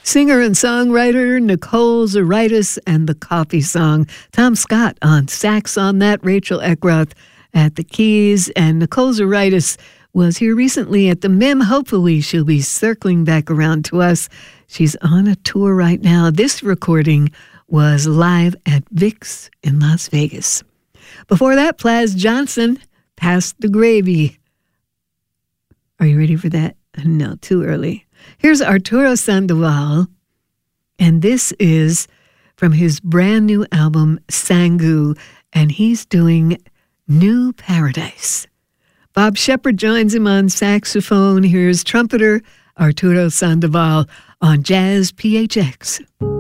Singer and songwriter Nicole Zaritis and the Coffee Song. Tom Scott on sax on that, Rachel Eckroth at the keys, and Nicole Zaritis was here recently at the MIM. Hopefully she'll be circling back around to us. She's on a tour right now. This recording was live at Vic's in Las Vegas. Before that, Plas Johnson, Pass the Gravy. Are you ready for that? No, too early. Here's Arturo Sandoval, and this is from his brand new album, Sangu, and he's doing New Paradise. Bob Shepard joins him on saxophone. Here's trumpeter Arturo Sandoval on Jazz PHX.